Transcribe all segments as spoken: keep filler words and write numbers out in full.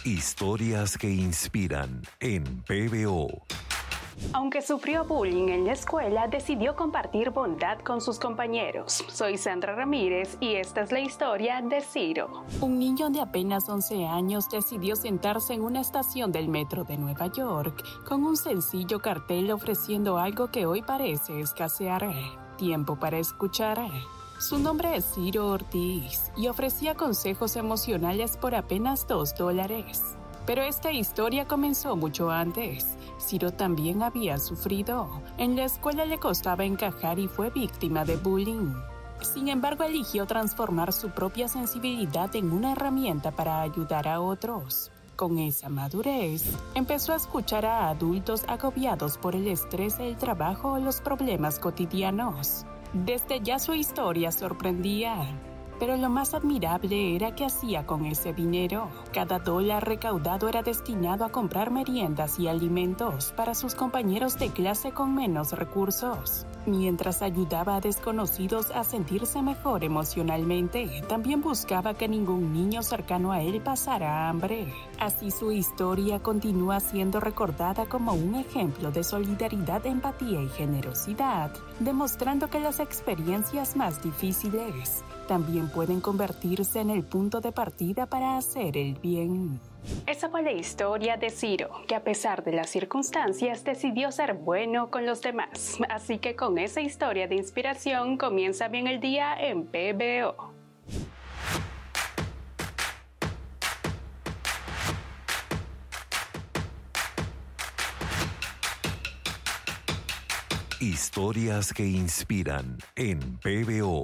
Historias que inspiran en P B O. Aunque sufrió bullying en la escuela, decidió compartir bondad con sus compañeros. Soy Sandra Ramírez y esta es la historia de Ciro. Un niño de apenas once años decidió sentarse en una estación del metro de Nueva York con un sencillo cartel ofreciendo algo que hoy parece escasear: tiempo para escuchar. Su nombre es Ciro Ortiz y ofrecía consejos emocionales por apenas dos dólares. Pero esta historia comenzó mucho antes. Ciro también había sufrido. En la escuela le costaba encajar y fue víctima de bullying. Sin embargo, eligió transformar su propia sensibilidad en una herramienta para ayudar a otros. Con esa madurez, empezó a escuchar a adultos agobiados por el estrés del trabajo o los problemas cotidianos. Desde ya su historia sorprendía. Pero lo más admirable era qué hacía con ese dinero. Cada dólar recaudado era destinado a comprar meriendas y alimentos para sus compañeros de clase con menos recursos. Mientras ayudaba a desconocidos a sentirse mejor emocionalmente, también buscaba que ningún niño cercano a él pasara hambre. Así su historia continúa siendo recordada como un ejemplo de solidaridad, empatía y generosidad, demostrando que las experiencias más difíciles también pueden convertirse en el punto de partida para hacer el bien. Esa fue la historia de Ciro, que a pesar de las circunstancias decidió ser bueno con los demás. Así que con esa historia de inspiración comienza bien el día en P B O. Historias que inspiran en P B O.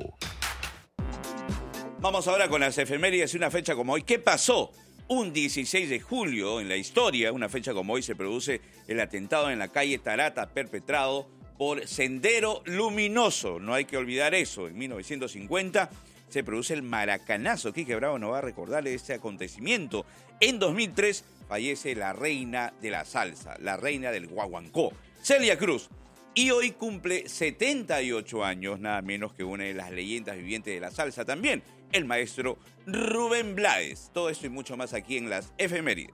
Vamos ahora con las efemérides y una fecha como hoy. ¿Qué pasó? Un dieciséis de julio en la historia, una fecha como hoy, se produce el atentado en la calle Tarata perpetrado por Sendero Luminoso. No hay que olvidar eso. En mil novecientos cincuenta se produce el Maracanazo. Quique Bravo nos va a recordar este acontecimiento. En dos mil tres fallece la reina de la salsa, la reina del guaguancó, Celia Cruz. Y hoy cumple setenta y ocho años, nada menos que una de las leyendas vivientes de la salsa también, el maestro Rubén Blades. Todo esto y mucho más aquí en las efemérides.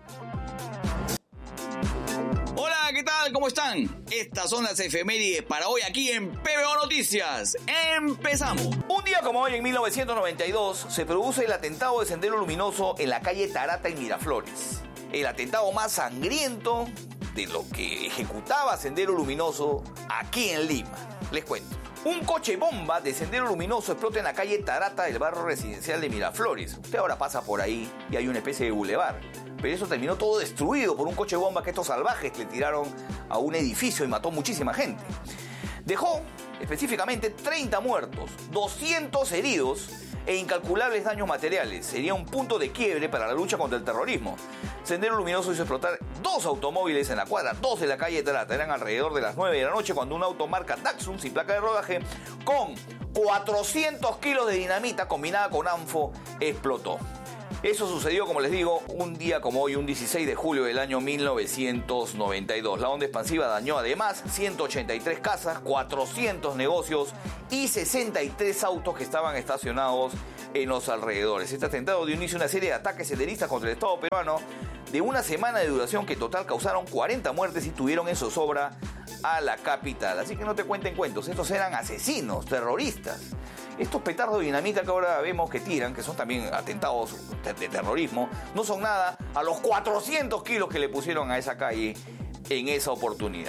Hola, ¿qué tal? ¿Cómo están? Estas son las efemérides para hoy aquí en P B O Noticias. ¡Empezamos! Un día como hoy, en mil novecientos noventa y dos, se produce el atentado de Sendero Luminoso en la calle Tarata en Miraflores. El atentado más sangriento de lo que ejecutaba Sendero Luminoso aquí en Lima. Les cuento. Un coche bomba de Sendero Luminoso explota en la calle Tarata del barrio residencial de Miraflores. Usted ahora pasa por ahí y hay una especie de bulevar. Pero eso terminó todo destruido por un coche bomba que estos salvajes le tiraron a un edificio y mató muchísima gente. Dejó específicamente treinta muertos, doscientos heridos e incalculables daños materiales. Sería un punto de quiebre para la lucha contra el terrorismo. Sendero Luminoso hizo explotar dos automóviles en la cuadra dos de la calle Tarata. Eran alrededor de las nueve de la noche cuando un auto marca Datsun sin placa de rodaje con cuatrocientos kilos de dinamita combinada con anfo explotó. Eso sucedió, como les digo, un día como hoy, un dieciséis de julio del año mil novecientos noventa y dos. La onda expansiva dañó además ciento ochenta y tres casas, cuatrocientos negocios y sesenta y tres autos que estaban estacionados en los alrededores. Este atentado dio inicio a una serie de ataques senderistas contra el Estado peruano de una semana de duración que en total causaron cuarenta muertes y tuvieron en zozobra a la capital. Así que no te cuenten cuentos, estos eran asesinos, terroristas. Estos petardos de dinamita que ahora vemos que tiran, que son también atentados de, de terrorismo, no son nada a los cuatrocientos kilos que le pusieron a esa calle en esa oportunidad.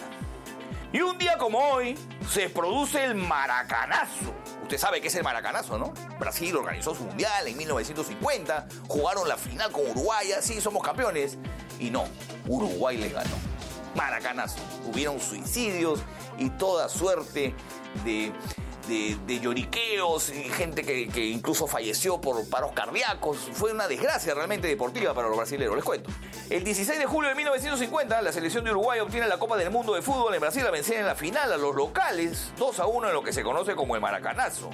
Y un día como hoy se produce el Maracanazo. Usted sabe qué es el Maracanazo, ¿no? Brasil organizó su mundial en mil novecientos cincuenta, jugaron la final con Uruguay, sí, somos campeones. Y no, Uruguay les ganó. Maracanazo. Hubieron suicidios y toda suerte de... De, de lloriqueos y gente que, que incluso falleció por paros cardíacos. Fue una desgracia realmente deportiva para los brasileños, les cuento. El dieciséis de julio de mil novecientos cincuenta, la selección de Uruguay obtiene la Copa del Mundo de Fútbol en Brasil a vencer en la final a los locales dos a uno en lo que se conoce como el Maracanazo.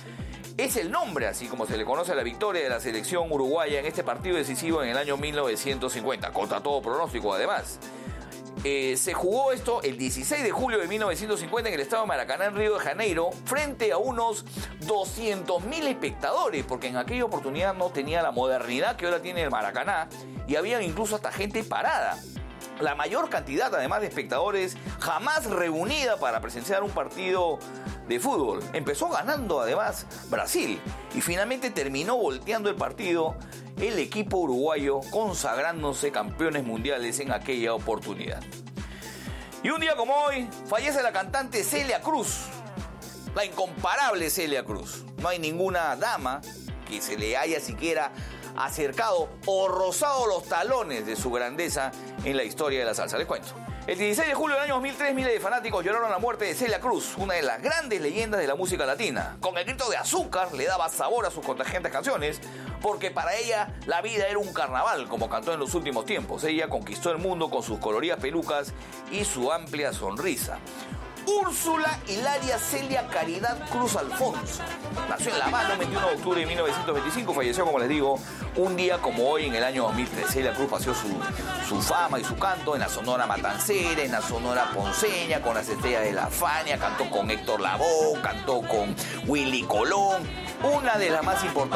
Es el nombre, así como se le conoce a la victoria de la selección uruguaya en este partido decisivo en el año mil novecientos cincuenta, contra todo pronóstico además. Eh, se jugó esto el dieciséis de julio de mil novecientos cincuenta en el estado de Maracaná, en Río de Janeiro, frente a unos doscientos mil espectadores, porque en aquella oportunidad no tenía la modernidad que ahora tiene el Maracaná, y había incluso hasta gente parada. La mayor cantidad, además de espectadores, jamás reunida para presenciar un partido de fútbol. Empezó ganando, además, Brasil, y finalmente terminó volteando el partido el equipo uruguayo, consagrándose campeones mundiales en aquella oportunidad. Y un día como hoy, fallece la cantante Celia Cruz, la incomparable Celia Cruz. No hay ninguna dama que se le haya siquiera acercado o rozado los talones de su grandeza en la historia de la salsa. Les cuento. El dieciséis de julio del año dos mil tres, miles de fanáticos lloraron la muerte de Celia Cruz, una de las grandes leyendas de la música latina. Con el grito de azúcar le daba sabor a sus contagiantes canciones, porque para ella la vida era un carnaval, como cantó en los últimos tiempos. Ella conquistó el mundo con sus coloridas pelucas y su amplia sonrisa. Úrsula Hilaria Celia Caridad Cruz Alfonso nació en La Habana el veintiuno de octubre de mil novecientos veinticinco, falleció, como les digo, un día como hoy en el año dos mil tres. Celia Cruz paseó su, su fama y su canto en la Sonora Matancera, en la Sonora Ponceña, con las Estrellas de la Fania, cantó con Héctor Lavoe, cantó con Willy Colón, una de las más importantes